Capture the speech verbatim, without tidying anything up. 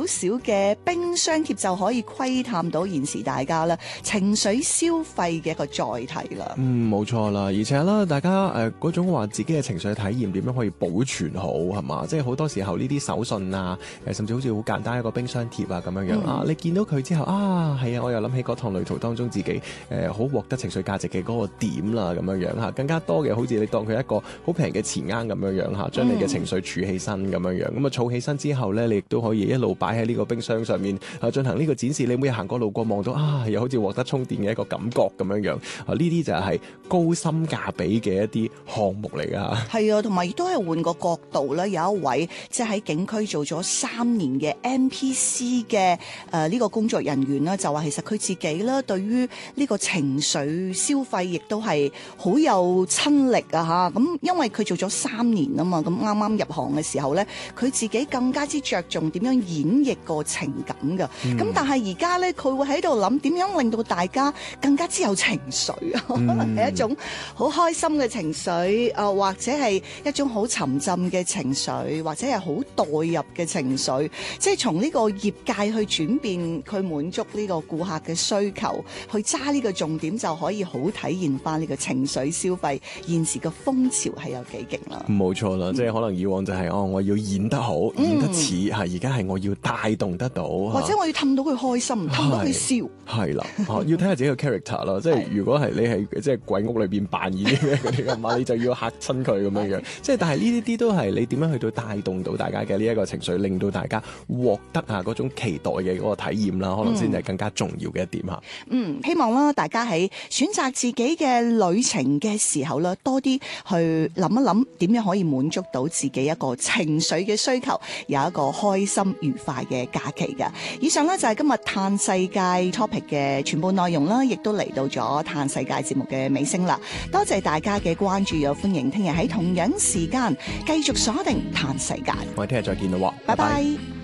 少嘅冰箱貼就可以窺探到現時大家咧情緒消費嘅一個載體啦。 嗯，冇錯啦，而且啦，大家誒嗰、呃、種話自己嘅情緒體驗點樣可以保存好係嘛？即係好多時候呢啲手信啊，誒甚至好似好簡單一個冰箱貼啊咁樣樣、嗯、啊，你見到佢之後啊，係啊，我又諗起嗰趟旅途當中自己誒好獲得情緒價值嘅嗰個點啦咁樣樣嚇，更加多嘅好似你當佢一個好平嘅錢罌咁樣樣嚇，將你嘅情緒儲起身咁樣樣，咁啊儲起身之後咧，你亦都可以一路擺喺呢個冰箱上面啊進行呢個展示。你每日行過路過望到啊，又好似獲得充電嘅一個感覺咁樣樣啊，呢啲就係高深價比嘅一啲項目嚟㗎。 係啊，同埋亦都係換個角度咧，有一位即係喺警區做咗三年嘅 N P C 嘅誒呢個工作人員啦，就話其實佢自己咧對於呢個情緒消費亦都係好有親歷啊嚇。咁因為佢做咗三年啊嘛，咁啱啱入行嘅時候咧，佢自己更加之着重點樣演繹個情感㗎。咁、嗯、但係而家咧，佢會喺度諗點樣令到大家更加之有情緒啊，可能係一種好開心嘅情緒啊、呃，或者係一種好沉浸嘅情緒，或者係好代入嘅情緒，即係從呢個業界去轉變，去滿足呢個顧客嘅需求，去揸呢個重點就可以好體現翻呢個情緒消費現時嘅風潮係有幾勁啦。 冇錯啦，嗯、即係可能以往就係、是、哦，我要演得好，演得似係，而家係我要帶動得到， 或者我要氹到佢開心，氹到佢笑。 係啦，要睇下自己嘅 character 啦。即係如果係你係即係鬼屋裏邊扮演啲咩嗰啲咁嘛，你就要嚇親佢咁樣樣。即係但係呢啲啲都係你點樣去到帶動到大家嘅呢一個情緒，令到大家獲得啊嗰種期待嘅嗰個體驗啦，可能先係更加重要嘅一點嚇。 嗯，希望啦，大家喺選擇自己嘅旅程嘅時候咧，多啲去諗一諗點樣可以滿足到自己一個情緒嘅需求，有一個開心愉快嘅假期嘅。以上呢，就係今日嘆世界 topic 嘅全部內容啦，亦都嚟到咗嘆世界節目嘅尾聲啦。多謝大家嘅關注，又歡迎聽日喺同樣時間繼續鎖定嘆世界。 我哋聽日再見啦， 拜拜。